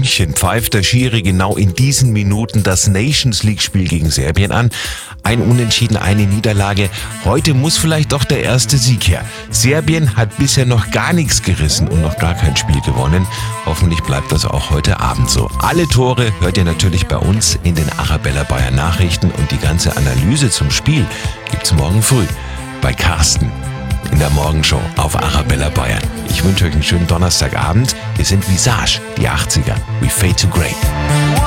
München pfeift der Schiri genau in diesen Minuten das Nations League-Spiel gegen Serbien an. Ein Unentschieden, eine Niederlage. Heute muss vielleicht doch der erste Sieg her. Serbien hat bisher noch gar nichts gerissen und noch gar kein Spiel gewonnen. Hoffentlich bleibt das auch heute Abend so. Alle Tore hört ihr natürlich bei uns in den Arabella Bayern Nachrichten und die ganze Analyse zum Spiel gibt's morgen früh bei Carsten in der Morgenshow auf Arabella Bayern. Ich wünsche euch einen schönen Donnerstagabend. Wir sind Visage, die 80er. We fade to grey.